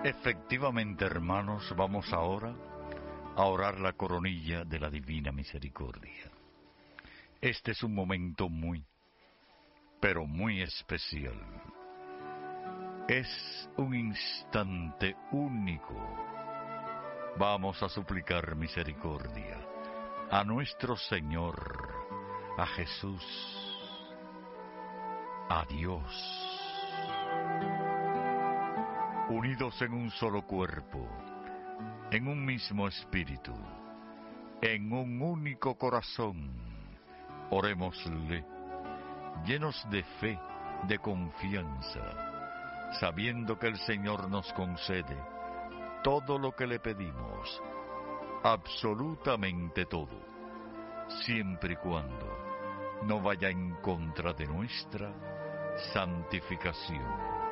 Efectivamente, hermanos, vamos ahora a orar la coronilla de la Divina Misericordia. Este es un momento muy, pero muy especial. Es un instante único. Vamos a suplicar misericordia a nuestro Señor, a Jesús, a Dios. Unidos en un solo cuerpo, en un mismo espíritu, en un único corazón, orémosle, llenos de fe, de confianza, sabiendo que el Señor nos concede todo lo que le pedimos, absolutamente todo, siempre y cuando no vaya en contra de nuestra santificación.